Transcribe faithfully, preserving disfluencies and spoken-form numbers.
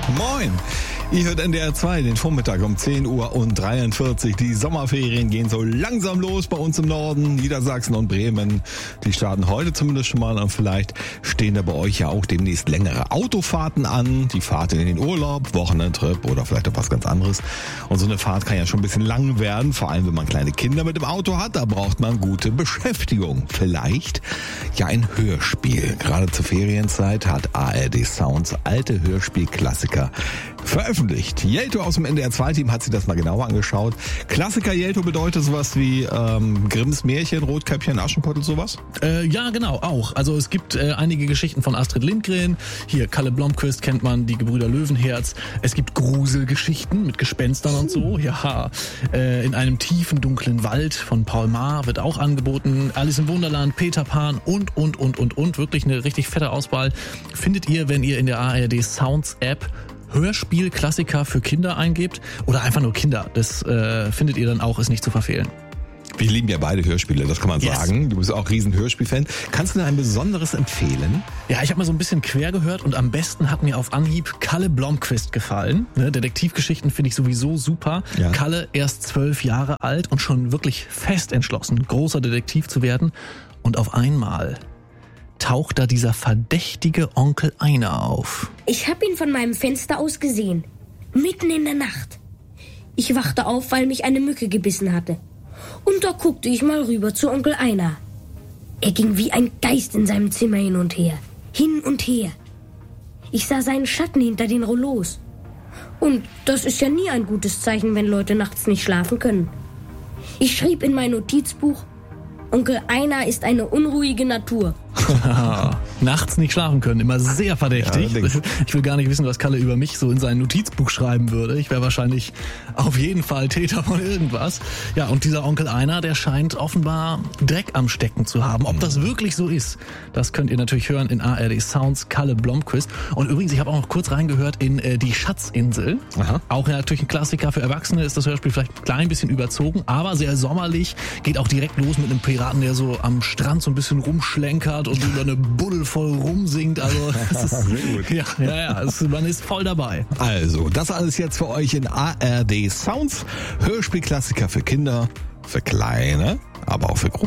Moin! Ihr hört N D R zwei, den Vormittag um zehn Uhr und dreiundvierzig. Die Sommerferien gehen so langsam los bei uns im Norden, Niedersachsen und Bremen. Die starten heute zumindest schon mal und vielleicht stehen da bei euch ja auch demnächst längere Autofahrten an. Die Fahrt in den Urlaub, Wochenendtrip oder vielleicht auch was ganz anderes. Und so eine Fahrt kann ja schon ein bisschen lang werden, vor allem wenn man kleine Kinder mit dem Auto hat. Da braucht man gute Beschäftigung. Vielleicht ja ein Hörspiel. Gerade zur Ferienzeit hat A R D Sounds alte Hörspielklassiker veröffentlicht. Jelto aus dem N D R zwei Team hat sich das mal genauer angeschaut. Klassiker Jelto bedeutet sowas wie ähm, Grimms Märchen, Rotkäppchen, Aschenputtel, sowas? Äh, ja, genau, auch. Also es gibt äh, einige Geschichten von Astrid Lindgren. Hier, Kalle Blomqvist kennt man, die Gebrüder Löwenherz. Es gibt Gruselgeschichten mit Gespenstern und so. Ja, äh, in einem tiefen, dunklen Wald von Paul Maar wird auch angeboten. Alice im Wunderland, Peter Pan und, und, und, und, und. Wirklich eine richtig fette Auswahl findet ihr, wenn ihr in der A R D Sounds App Hörspiel-Klassiker für Kinder eingebt oder einfach nur Kinder. Das äh, findet ihr dann auch, ist nicht zu verfehlen. Wir lieben ja beide Hörspiele, das kann man Yes. sagen. Du bist auch riesen Hörspielfan. Kannst du mir ein besonderes empfehlen? Ja, ich habe mal so ein bisschen quer gehört und am besten hat mir auf Anhieb Kalle Blomqvist gefallen. Ne, Detektivgeschichten finde ich sowieso super. Ja. Kalle erst zwölf Jahre alt und schon wirklich fest entschlossen, großer Detektiv zu werden. Und auf einmal taucht da dieser verdächtige Onkel Einer auf. Ich hab ihn von meinem Fenster aus gesehen. Mitten in der Nacht. Ich wachte auf, weil mich eine Mücke gebissen hatte. Und da guckte ich mal rüber zu Onkel Einer. Er ging wie ein Geist in seinem Zimmer hin und her. Hin und her. Ich sah seinen Schatten hinter den Rollos. Und das ist ja nie ein gutes Zeichen, wenn Leute nachts nicht schlafen können. Ich schrieb in mein Notizbuch: Onkel Einer ist eine unruhige Natur. Nachts nicht schlafen können, immer sehr verdächtig. Ja, ich will gar nicht wissen, was Kalle über mich so in sein Notizbuch schreiben würde. Ich wäre wahrscheinlich auf jeden Fall Täter von irgendwas. Ja, und dieser Onkel Einer, der scheint offenbar Dreck am Stecken zu haben. Ob das wirklich so ist, das könnt ihr natürlich hören in A R D Sounds Kalle Blomqvist. Und übrigens, ich habe auch noch kurz reingehört in äh, Die Schatzinsel. Aha. Auch ja, natürlich ein Klassiker für Erwachsene, ist das Hörspiel vielleicht ein klein bisschen überzogen, aber sehr sommerlich. Geht auch direkt los mit einem Piraten, der so am Strand so ein bisschen rumschlenkert und über eine Buddel voll rumsingt. Also es ist, ja, ja, ja, es, man ist voll dabei. Also, das alles jetzt für euch in A R D Sounds. Hörspielklassiker für Kinder, für Kleine, aber auch für Große.